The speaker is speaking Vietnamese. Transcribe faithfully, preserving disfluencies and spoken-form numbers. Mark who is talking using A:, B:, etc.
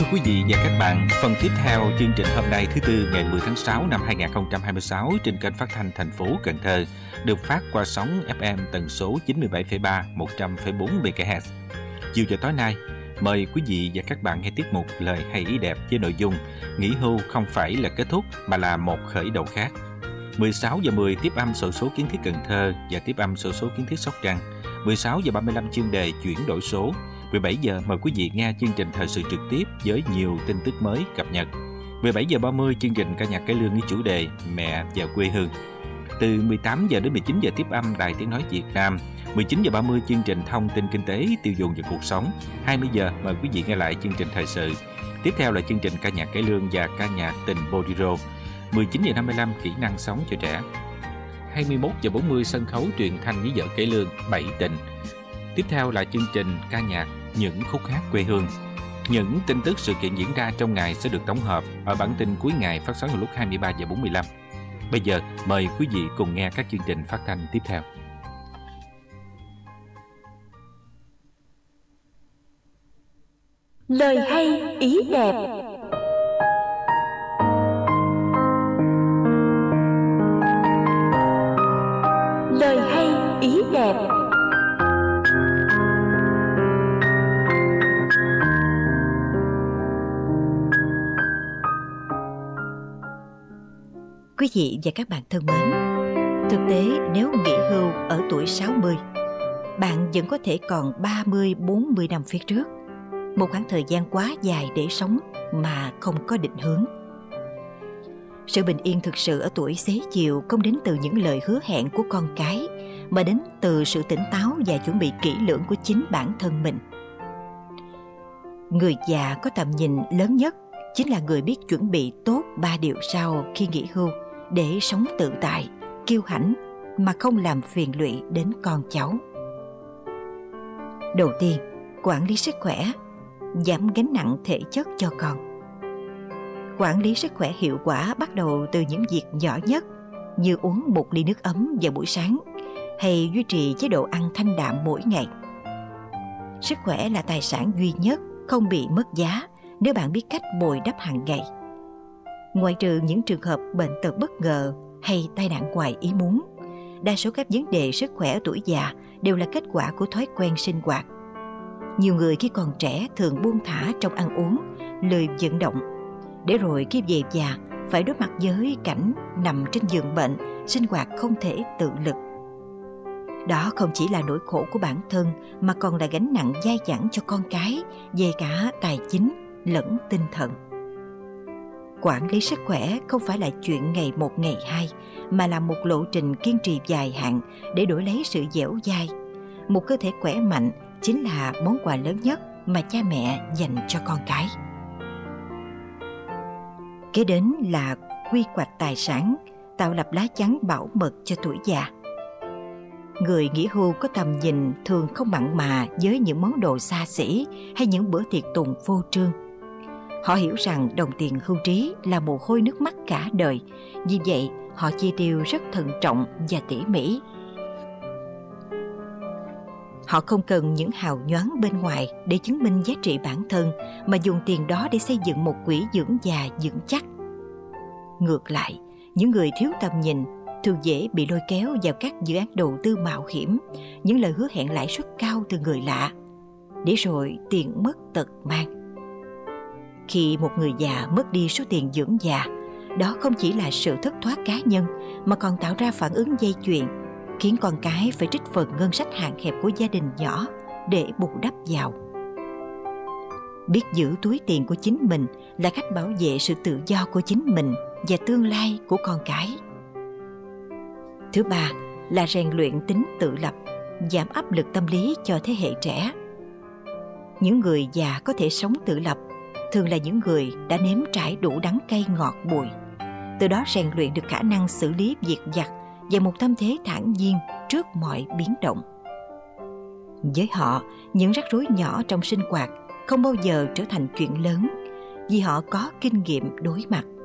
A: Thưa quý vị và các bạn, phần tiếp theo chương trình hôm nay thứ Tư ngày mười tháng sáu năm hai nghìn không trăm hai mươi sáu trên kênh phát thanh thành phố Cần Thơ được phát qua sóng ép em tần số chín mươi bảy phẩy ba, một trăm phẩy bốn mê ga héc. Chiều giờ tối nay, mời quý vị và các bạn nghe tiết mục Lời hay ý đẹp với nội dung nghỉ hưu không phải là kết thúc mà là một khởi đầu khác. mười sáu giờ mười tiếp âm xổ số kiến thiết Cần Thơ và tiếp âm xổ số kiến thiết Sóc Trăng. mười sáu giờ ba mươi lăm chuyên đề chuyển đổi số. mười bảy giờ mời quý vị nghe chương trình thời sự trực tiếp với nhiều tin tức mới cập nhật. mười bảy giờ ba mươi chương trình ca nhạc cải lương với chủ đề Mẹ và quê hương. Từ mười tám giờ đến mười chín giờ tiếp âm Đài Tiếng nói Việt Nam. mười chín giờ ba mươi chương trình thông tin kinh tế, tiêu dùng và cuộc sống. hai mươi giờ mời quý vị nghe lại chương trình thời sự. Tiếp theo là chương trình ca nhạc cải lương và ca nhạc tình bolero. mười chín giờ năm mươi lăm kỹ năng sống cho trẻ. hai mươi mốt giờ bốn mươi sân khấu truyền thanh với vở cải lương Bảy Tình. Tiếp theo là chương trình ca nhạc Những khúc hát quê hương. Những tin tức sự kiện diễn ra trong ngày sẽ được tổng hợp ở bản tin cuối ngày phát sóng vào lúc hai mươi ba giờ bốn mươi lăm. Bây giờ mời quý vị cùng nghe các chương trình phát thanh tiếp theo.
B: Lời hay ý đẹp. Lời hay ý đẹp.
C: Quý vị và các bạn thân mến, thực tế nếu nghỉ hưu ở tuổi sáu mươi, bạn vẫn có thể còn ba mươi bốn mươi năm phía trước, một khoảng thời gian quá dài để sống mà không có định hướng. Sự bình yên thực sự ở tuổi xế chiều không đến từ những lời hứa hẹn của con cái, mà đến từ sự tỉnh táo và chuẩn bị kỹ lưỡng của chính bản thân mình. Người già có tầm nhìn lớn nhất chính là người biết chuẩn bị tốt ba điều sau khi nghỉ hưu để sống tự tại, kiêu hãnh mà không làm phiền lụy đến con cháu. Đầu tiên, quản lý sức khỏe, giảm gánh nặng thể chất cho con. Quản lý sức khỏe hiệu quả bắt đầu từ những việc nhỏ nhất như uống một ly nước ấm vào buổi sáng hay duy trì chế độ ăn thanh đạm mỗi ngày. Sức khỏe là tài sản duy nhất không bị mất giá nếu bạn biết cách bồi đắp hàng ngày. Ngoại trừ những trường hợp bệnh tật bất ngờ hay tai nạn ngoài ý muốn, đa số các vấn đề sức khỏe ở tuổi già đều là kết quả của thói quen sinh hoạt. Nhiều người khi còn trẻ thường buông thả trong ăn uống, lười vận động, để rồi khi về già phải đối mặt với cảnh nằm trên giường bệnh, sinh hoạt không thể tự lực. Đó không chỉ là nỗi khổ của bản thân mà còn là gánh nặng dai dẳng cho con cái về cả tài chính lẫn tinh thần. Quản lý sức khỏe không phải là chuyện ngày một ngày hai, mà là một lộ trình kiên trì dài hạn để đổi lấy sự dẻo dai. Một cơ thể khỏe mạnh chính là món quà lớn nhất mà cha mẹ dành cho con cái. Kế đến là quy hoạch tài sản, tạo lập lá chắn bảo mật cho tuổi già. Người nghỉ hưu có tầm nhìn thường không mặn mà với những món đồ xa xỉ hay những bữa tiệc tùng phô trương. Họ hiểu rằng đồng tiền hưu trí là mồ hôi nước mắt cả đời, vì vậy họ chi tiêu rất thận trọng và tỉ mỉ. Họ không cần những hào nhoáng bên ngoài để chứng minh giá trị bản thân, mà dùng tiền đó để xây dựng một quỹ dưỡng già vững chắc. Ngược lại, những người thiếu tầm nhìn thường dễ bị lôi kéo vào các dự án đầu tư mạo hiểm, những lời hứa hẹn lãi suất cao từ người lạ, để rồi tiền mất tật mang. Khi một người già mất đi số tiền dưỡng già, đó không chỉ là sự thất thoát cá nhân mà còn tạo ra phản ứng dây chuyền, khiến con cái phải trích phần ngân sách hạn hẹp của gia đình nhỏ để bù đắp vào. Biết giữ túi tiền của chính mình là cách bảo vệ sự tự do của chính mình và tương lai của con cái. Thứ ba là rèn luyện tính tự lập, giảm áp lực tâm lý cho thế hệ trẻ. Những người già có thể sống tự lập thường là những người đã nếm trải đủ đắng cay ngọt bùi, từ đó rèn luyện được khả năng xử lý việc vặt và một tâm thế thản nhiên trước mọi biến động. Với họ, những rắc rối nhỏ trong sinh hoạt không bao giờ trở thành chuyện lớn, vì họ có kinh nghiệm đối mặt.